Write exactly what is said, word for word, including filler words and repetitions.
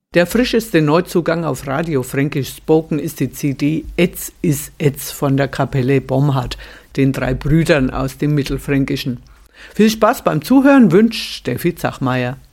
Der frischeste Neuzugang auf Radio Fränkisch Spoken ist die C D Etz is Etz von der Kapelle Bomhard, den drei Brüdern aus dem Mittelfränkischen. Viel Spaß beim Zuhören wünscht Steffi Zachmeier.